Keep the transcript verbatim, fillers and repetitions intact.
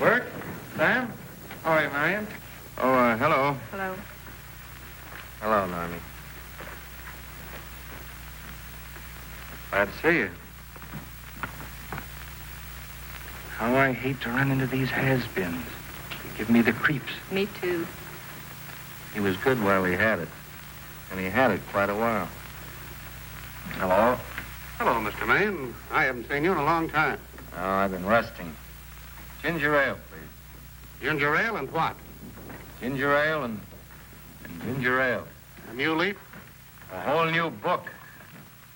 Bert? Sam? How are you, Marion? Oh, uh, hello. Hello. Hello, Normie. Glad to see you. How I hate to run into these has-beens. They give me the creeps. Me too. He was good while he had it. And he had it quite a while. Hello? Hello, Mister Maine. I haven't seen you in a long time. Oh, I've been resting. Ginger ale, please. Ginger ale and what? Ginger ale and, and ginger ale. A new leaf? A whole new book.